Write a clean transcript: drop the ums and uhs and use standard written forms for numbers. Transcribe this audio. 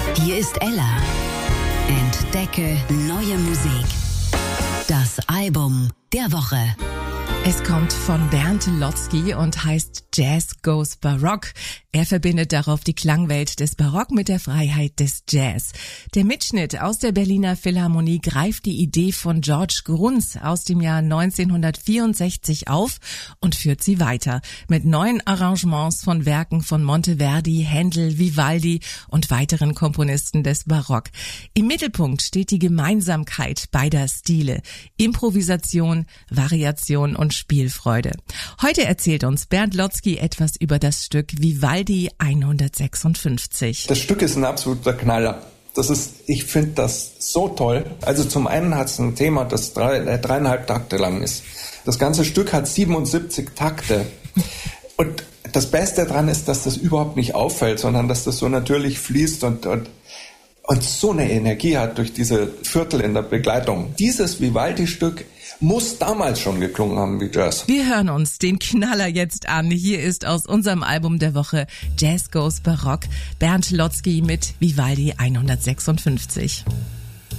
Hier ist Ella. Entdecke neue Musik. Das Album der Woche. Es kommt von Bernd Lotzky und heißt Jazz Goes Baroque. Er verbindet darauf die Klangwelt des Barock mit der Freiheit des Jazz. Der Mitschnitt aus der Berliner Philharmonie greift die Idee von George Gruns aus dem Jahr 1964 auf und führt sie weiter mit neuen Arrangements von Werken von Monteverdi, Händel, Vivaldi und weiteren Komponisten des Barock. Im Mittelpunkt steht die Gemeinsamkeit beider Stile: Improvisation, Variation und Spielfreude. Heute erzählt uns Bernd Lotzky etwas über das Stück Vivaldi 156. Das Stück ist ein absoluter Knaller. Ich finde das so toll. Also zum einen hat es ein Thema, das 3,5 Takte lang ist. Das ganze Stück hat 77 Takte. Und das Beste daran ist, dass das überhaupt nicht auffällt, sondern dass das so natürlich fließt und so eine Energie hat durch diese Viertel in der Begleitung. Dieses Vivaldi-Stück muss damals schon geklungen haben wie Jazz. Wir hören uns den Knaller jetzt an. Hier ist aus unserem Album der Woche Jazz Goes Baroque Bernd Lotzky mit Vivaldi 156.